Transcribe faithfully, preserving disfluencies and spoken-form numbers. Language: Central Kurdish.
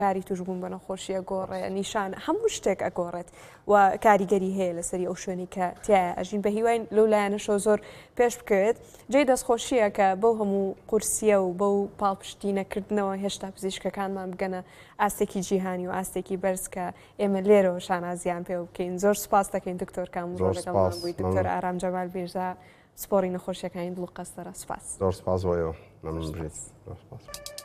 کاری توش بوون بە نەخۆشی ئەگۆڕێ نیشان هەموو شتێک ئەگۆڕێت و کاریگەری هەیە لەسەری ئەو شوێنی کە تایە ئەژین بە هیوای لەو لایەنەشەوە زۆر پێش بکەوێت جێی دەستخۆشیە کە بەو هەموو قورسیە و بەو پاڵپشتینەکردنەوە هێشتا پزیشکەکانمان بگەنە ئاستێکی جیهانی و ئاستێکی بەرز کە ئێمە لێرەوە شانازیان پێ بکەین زۆر سپاس دەکەین دکتۆر کامڕۆ لەگەڵمان بووی دکتۆر ئارام جەمال بێژا سپۆری نەخۆشیەکانی دڵ و قەستەرە سپاس زۆر سپاس بۆیەوە مەمنون بژیت.